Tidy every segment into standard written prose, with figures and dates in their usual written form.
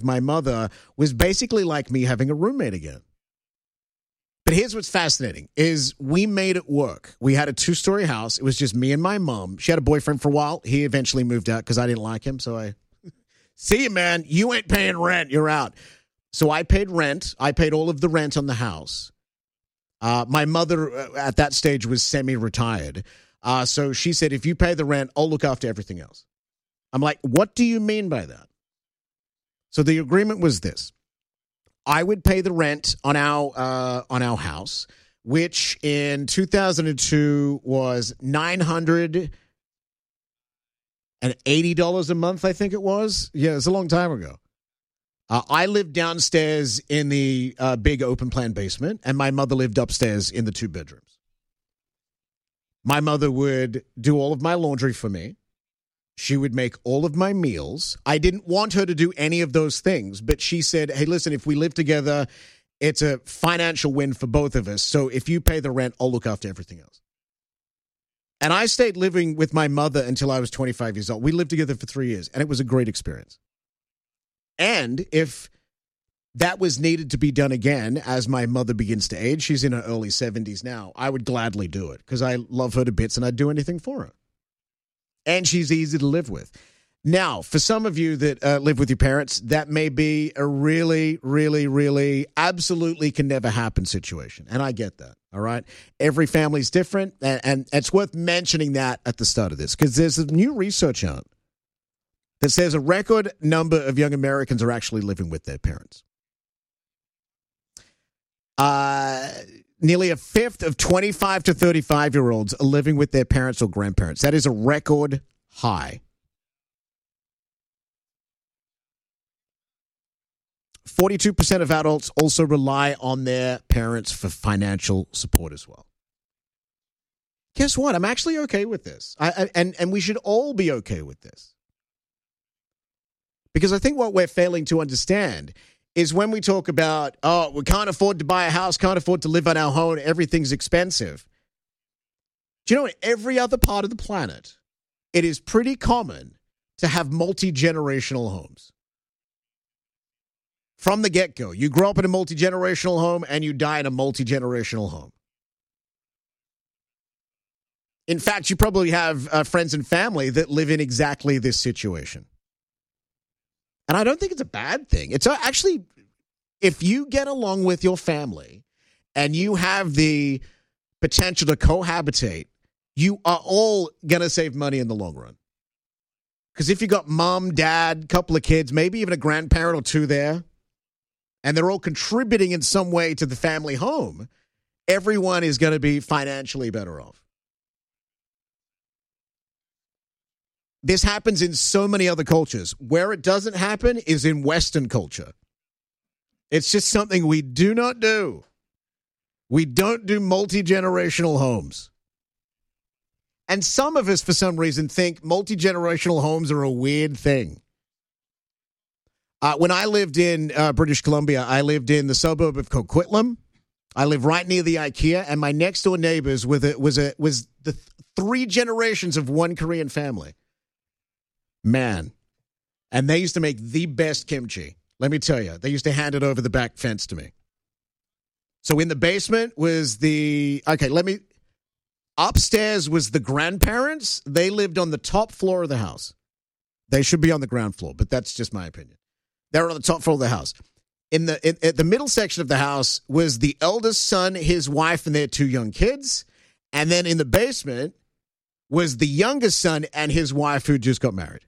my mother was basically like me having a roommate again. But here's what's fascinating is we made it work. We had a 2-story house. It was just me and my mom. She had a boyfriend for a while. He eventually moved out because I didn't like him. So I, see you, man. You ain't paying rent. You're out. So I paid rent. I paid all of the rent on the house. My mother at that stage was semi-retired. So she said, if you pay the rent, I'll look after everything else. I'm like, what do you mean by that? So the agreement was this. I would pay the rent on our house, which in 2002 was $980 a month, I think it was. Yeah, it's a long time ago. I lived downstairs in the big open plan basement, and my mother lived upstairs in the 2 bedrooms. My mother would do all of my laundry for me. She would make all of my meals. I didn't want her to do any of those things, but she said, hey, listen, if we live together, it's a financial win for both of us. So if you pay the rent, I'll look after everything else. And I stayed living with my mother until I was 25 years old. We lived together for 3 years, and it was a great experience. And if that was needed to be done again as my mother begins to age, she's in her early 70s now, I would gladly do it because I love her to bits and I'd do anything for her. And she's easy to live with. Now, for some of you that live with your parents, that may be a really, really, really absolutely can never happen situation. And I get that, all right? Every family's different, and it's worth mentioning that at the start of this because there's a new research out that says a record number of young Americans are actually living with their parents. Nearly a fifth of 25 to 35-year-olds are living with their parents or grandparents. That is a record high. 42% of adults also rely on their parents for financial support as well. Guess what? I'm actually okay with this. And we should all be okay with this. Because I think what we're failing to understand is when we talk about, oh, we can't afford to buy a house, can't afford to live on our own, everything's expensive. Do you know, in every other part of the planet, it is pretty common to have multi-generational homes. From the get-go, you grow up in a multi-generational home and you die in a multi-generational home. In fact, you probably have friends and family that live in exactly this situation. And I don't think it's a bad thing. It's actually, if you get along with your family and you have the potential to cohabitate, you are all going to save money in the long run. Because if you got mom, dad, couple of kids, maybe even a grandparent or two there, and they're all contributing in some way to the family home, everyone is going to be financially better off. This happens in so many other cultures. Where it doesn't happen is in Western culture. It's just something we do not do. We don't do multi-generational homes. And some of us, for some reason, think multi-generational homes are a weird thing. When I lived in British Columbia, I lived in the suburb of Coquitlam. I live right near the IKEA, and my next-door neighbors was the 3 generations of one Korean family. Man, and they used to make the best kimchi. Let me tell you, they used to hand it over the back fence to me. So in the basement was upstairs was the grandparents. They lived on the top floor of the house. They should be on the ground floor, but that's just my opinion. They were on the top floor of the house. In the middle section of the house was the eldest son, his wife, and their 2 young kids. And then in the basement was the youngest son and his wife who just got married.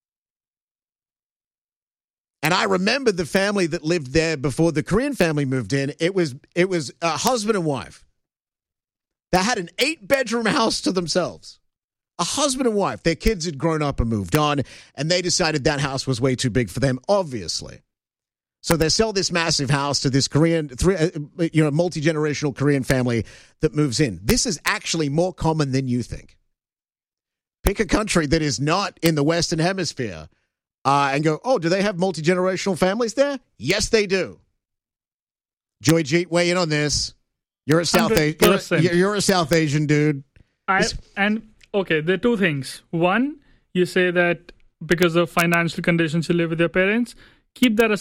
And I remember the family that lived there before the Korean family moved in. It was a husband and wife that had an 8-bedroom house to themselves. A husband and wife. Their kids had grown up and moved on, and they decided that house was way too big for them, obviously. So they sell this massive house to this multi-generational Korean family that moves in. This is actually more common than you think. Pick a country that is not in the Western Hemisphere and go, oh, do they have multi-generational families there? Yes, they do. Joy Jeet, weigh in on this. You're a South Asian dude. Okay, there are 2 things. One, you say that because of financial conditions you live with your parents, keep that